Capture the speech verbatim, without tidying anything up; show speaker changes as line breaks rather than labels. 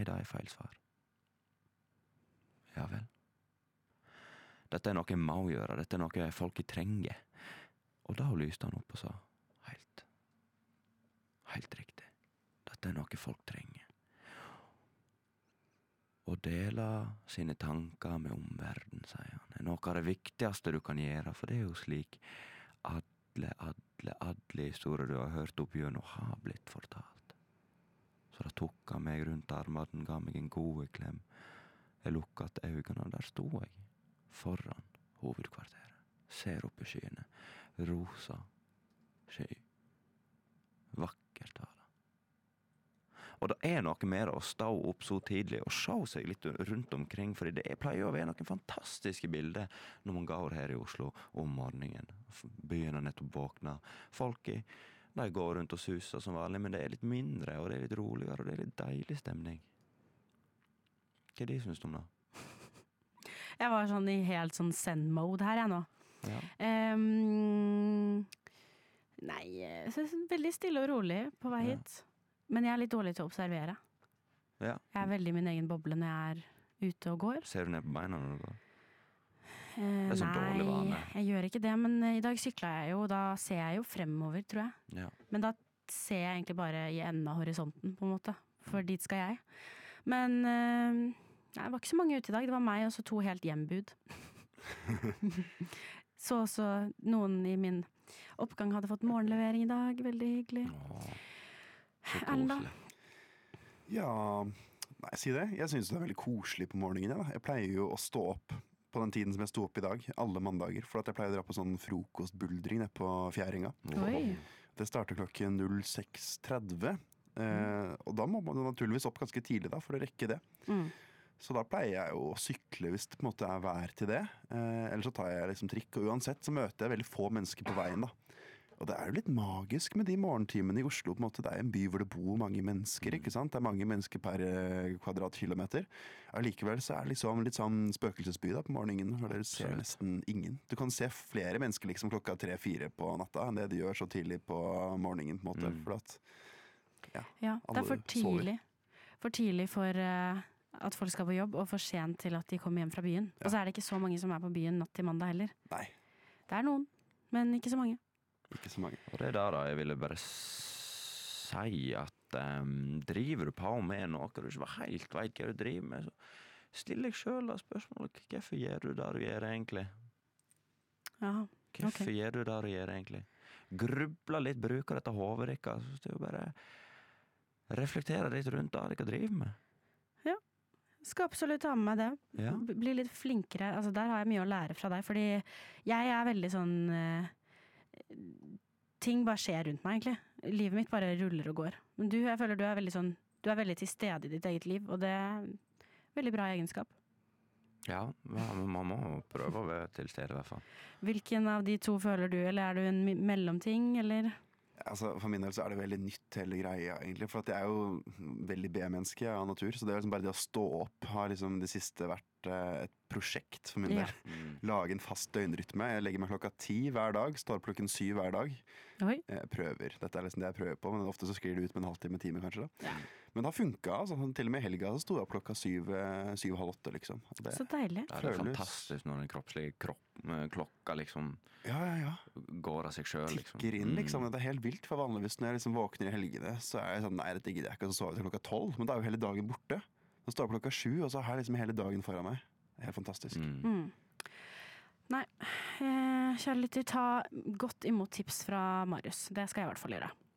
Det er feil svar. Ja vel. Dette er noe jeg må gjøre, dette er noe folk trenger. Og da lyste han opp og sa, helt, helt riktig. Dette er noe folk trenger. Å dele sine tanker med omverden, sier han, er noe av det viktigste du kan gjøre, for det er jo slik alle, alle, alle historier du har hørt opp gjennom har blitt fortalt. Så da tok han meg rundt armen, ga meg en god klem. Jeg lukket øynene, og der stod jeg, foran hovedkvarteret. Ser opp i skyene, rosa sky. Vakkert var det. Og det er noe mer å stå opp så tidlig og se seg litt rundt omkring, for det pleier å være noen fantastiske bilder når man går her i Oslo om morgenen. Byen er nettopp våkna. Folk i, de går rundt og suser som vanlig, men det er litt mindre, og det er litt roligere, og det er litt deilig stemning. Hva er det synes du om det?
Jeg var sånn i helt sånn zen-mode her, jeg nå.
Ja.
Um, nei, jeg synes veldig stille og rolig på vei hit. Ja. Men jeg er litt dårlig til å observere.
Ja.
Jeg er veldig i min egen boble når jeg er ute og går.
Ser du ned på beina når du går?
Uh,
det er sånn dårlig vane.
Nei, jeg gjør ikke det, men i dag sykler jeg jo, da ser jeg jo fremover, tror jeg.
Ja. Men
da ser jeg egentlig bare i enden av horisonten, på en måte. For dit skal jeg. Men uh, nei, det var ikke så mange ute i dag. Det var meg og så to helt hjembud. Så også noen i min oppgang hadde fått morgenlevering i dag. Veldig hyggelig.
Åh, så
koselig.
Ja, nei, si det. Jeg synes det er veldig koselig på morgenen. Ja. Jeg pleier jo å stå opp på den tiden som jeg sto opp i dag, alle mandager, for at jeg pleier å dra på sånn frokostbuldring nede på Fjæringa.
Oi.
Det starter klokken null seks tretti. Eh, og da må man jo naturligvis opp ganske tidlig da, for å rekke det.
Mm.
Så da pleier jeg jo å sykle hvis det på en måte er vær til det. Eh, eller så tar jeg liksom trikk, og uansett så møter jeg veldig få mennesker på veien da. Og det er jo litt magisk med de morgentimene i Oslo, på en måte. Det er en by hvor det bor mange mennesker, ikke sant? Det er mange mennesker per kvadratkilometer. Allikevel så er det liksom litt sånn spøkelsesby da på morgenen, hvor dere ser nesten ingen. Du kan se flere mennesker liksom klokka tre-fire på natta enn det de gjør så tidlig på morgenen, på en måte.
Mm.
For at, ja,
ja, det er for tidlig. For tidlig for uh, at folk skal på jobb, og for sent til at de kommer hjem fra byen. Ja. Og så er det ikke så mange som er på byen natt til mandag heller.
Nei.
Det er noen, men ikke så mange.
Ikke så mange.
Og det er der da jeg ville bare si at um, driver du på med noe du ikke helt vet hva du driver med, så still deg selv da spørsmålet, hvorfor gjør du det du gjør egentlig?
Ja,
hvorfor
okay.
gjør du det du gjør egentlig? Grubla litt, bruker dette hovedet ikke, så det er jo bare reflektere litt rundt det du driver med.
Ja, skal absolutt ta med meg det.
Ja.
Bli litt flinkere, altså der har jeg mye å lære fra deg, fordi jeg er veldig sånn... Uh, ting bare skjer rundt meg egentlig. Livet mitt bare ruller og går. Men du, jeg føler du er veldig sånn, du er veldig til stede i ditt eget liv, og det er veldig bra egenskap.
Ja, man må prøve å være til stede i hvert fall.
Hvilken av de to føler du, eller er du en mellomting, eller?
Altså, for min del så er det veldig nytt hele greia egentlig, for at jeg er jo veldig B-menneske av natur, så det er liksom bare det å stå opp har liksom det siste vært et prosjekt for min del.
Ja.
Mm. Lage en fast døgnrytme. Jeg legger meg klokka ti hver dag, står opp klokken syv hver dag.
Oi.
Jeg prøver. Dette er liksom det jeg prøver på, men ofte så sklir det ut med en halvtime, time kanskje da.
Ja.
Men det har funket, altså. Til og med i helga så sto jeg opp klokka syv, syv halv åtte liksom. Det,
så deilig.
Ja, det er fantastisk når den kroppslige kropp, klokka liksom
ja, ja, ja.
går av seg selv. Liksom.
Tikker inn liksom. Det er helt vilt, for vanligvis når jeg liksom våkner i helgene, så er jeg sånn, nei, dette gidder jeg ikke, og så sover jeg til klokka tolv, men da er jo hele dagen borte. Så står jeg opp klokka sju, og så har jeg liksom hele dagen foran meg. Det er helt fantastisk.
Mm.
Mm. Nei, eh, kjære lytter, ta godt imot tips fra Marius. Det skal jeg i hvert fall gjøre.